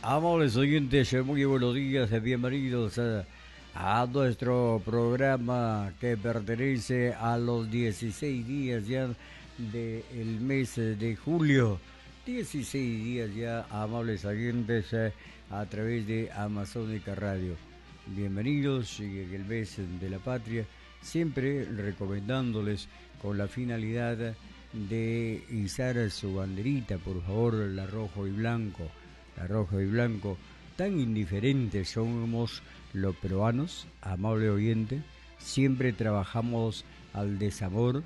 Amables oyentes, muy buenos días, bienvenidos a nuestro programa que pertenece a los 16 días ya del mes de julio. 16 días ya, amables oyentes, a través de Amazónica Radio. Bienvenidos en el mes de la patria, siempre recomendándoles con la finalidad de izar su banderita, por favor, la rojo y blanco. Tan indiferentes somos los peruanos, amable oyente, siempre trabajamos al desamor,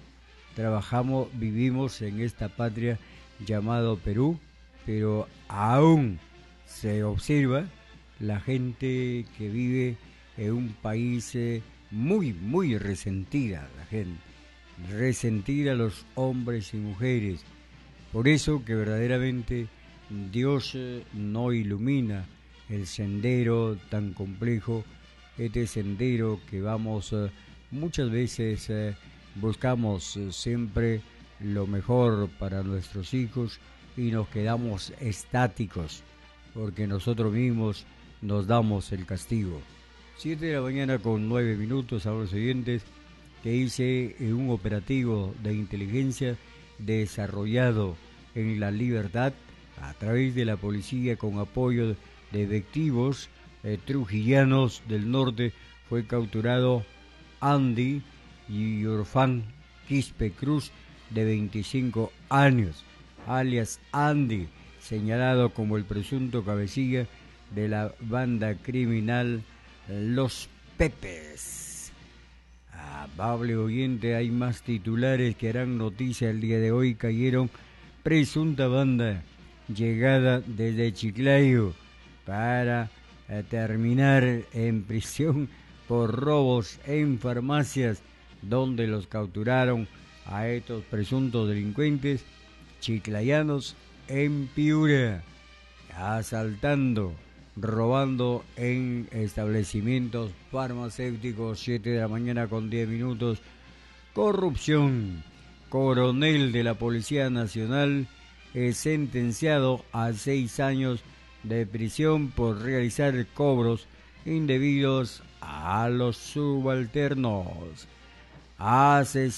vivimos en esta patria llamado Perú, pero aún se observa la gente que vive en un país muy resentida, la gente, resentida los hombres y mujeres, por eso que verdaderamente Dios no ilumina el sendero tan complejo, este sendero que vamos muchas veces buscamos siempre lo mejor para nuestros hijos y nos quedamos estáticos porque nosotros mismos nos damos el castigo. 7 de la mañana con 9 minutos, a los siguientes, que hice un operativo de inteligencia desarrollado en La Libertad a través de la policía con apoyo de efectivos trujillanos del norte. Fue capturado Andy Yorfán Quispe Cruz, de 25 años, alias Andy, señalado como el presunto cabecilla de la banda criminal Los Pepes. Amable oyente, hay más titulares que harán noticia el día de hoy. Cayeron presunta banda llegada desde Chiclayo para terminar en prisión por robos en farmacias, donde los capturaron a estos presuntos delincuentes chiclayanos en Piura, asaltando, robando en establecimientos farmacéuticos. 7 de la mañana con 10 minutos. Corrupción. Coronel de la Policía Nacional es sentenciado a 6 años de prisión por realizar cobros indebidos a los subalternos. Hace